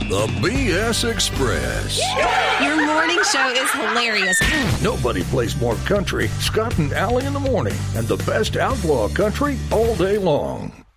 The BS Express. Your morning show is hilarious. Nobody plays more country. Scott and Allie in the morning. And the best outlaw country all day long.